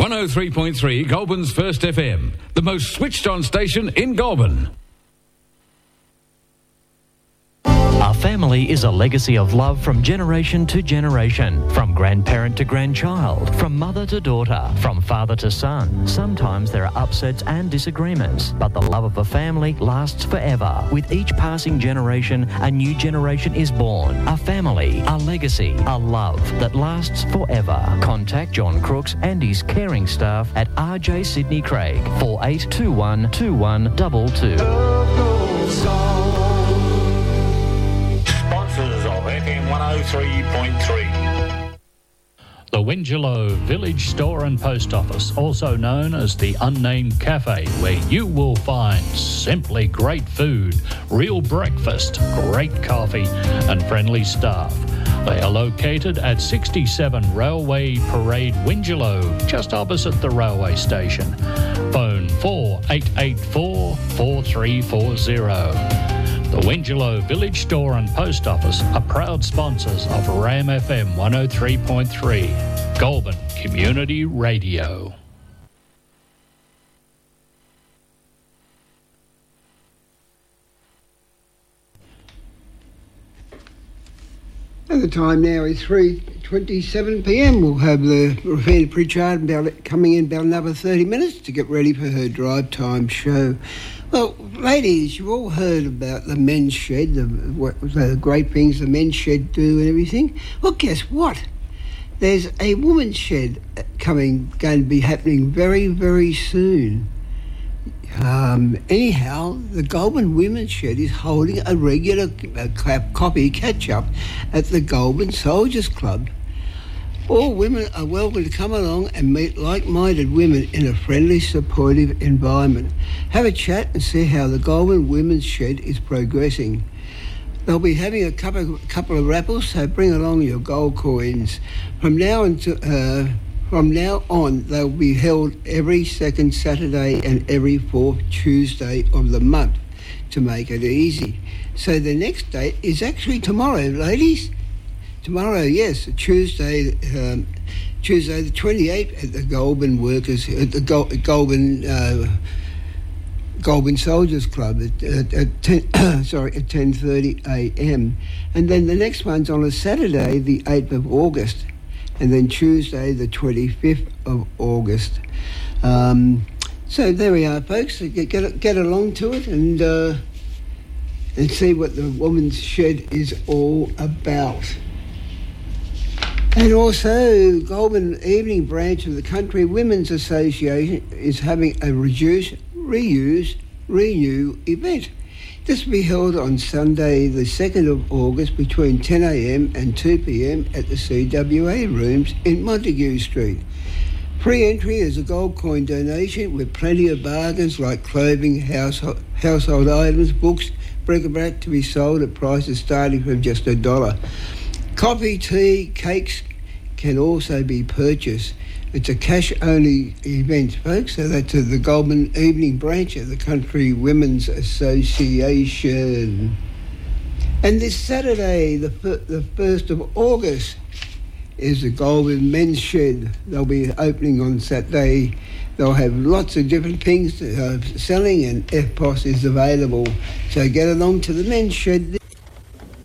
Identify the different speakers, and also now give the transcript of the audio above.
Speaker 1: 103.3 Goulburn's First FM, the most switched on station in Goulburn.
Speaker 2: Our family is a legacy of love from generation to generation, from grandparent to grandchild, from mother to daughter, from father to son. Sometimes there are upsets and disagreements, but the love of a family lasts forever. With each passing generation, a new generation is born. A family, a legacy, a love that lasts forever. Contact John Crooks and his caring staff at RJ Sydney Craig, 4821 2122.
Speaker 3: FM 103.3.
Speaker 4: The Wingelow Village Store and Post Office, also known as the Unnamed Cafe, where you will find simply great food, real breakfast, great coffee and friendly staff. They are located at 67 Railway Parade, Wingelow, just opposite the railway station. Phone 4884 4340. The Wingelow Village Store and Post Office are proud sponsors of RAM FM 103.3, Goulburn Community Radio.
Speaker 5: And the time now is 3:27 p.m. We'll have the Rafina Pritchard coming in about another 30 minutes to get ready for her drive time show. Well, ladies, you've all heard about the men's shed, the great things the men's shed do and everything. Well, guess what? There's a women's shed going to be happening very, very soon. Anyhow, the Goulburn Women's Shed is holding a regular coffee catch-up at the Goulburn Soldiers Club. All women are welcome to come along and meet like-minded women in a friendly, supportive environment. Have a chat and see how the Goulburn Women's Shed is progressing. They'll be having a couple of raffles, so bring along your gold coins. From now on, they'll be held every second Saturday and every fourth Tuesday of the month to make it easy. So the next date is actually tomorrow, ladies. Tomorrow, yes, Tuesday the 28th at the Goulburn Workers, at the Goulburn Soldiers Club at 10:30 a.m. And then the next one's on a Saturday, the 8th of August, and then Tuesday, the 25th of August. So there we are, folks. Get along to it and see what the Women's Shed is all about. And also, Goulburn Evening Branch of the Country Women's Association is having a Reduce, Reuse, Renew event. This will be held on Sunday, the 2nd of August, between 10 a.m. and 2 p.m. at the CWA Rooms in Montague Street. Free entry is a gold coin donation with plenty of bargains like clothing, household items, books, bric-a-brac to be sold at prices starting from just $1. Coffee, tea, cakes can also be purchased. It's a cash-only event, folks, so that's the Goulburn Evening Branch of the Country Women's Association. And this Saturday, the 1st of August, is the Goulburn Men's Shed. They'll be opening on Saturday. They'll have lots of different things selling, and FPOS is available. So get along to the Men's Shed.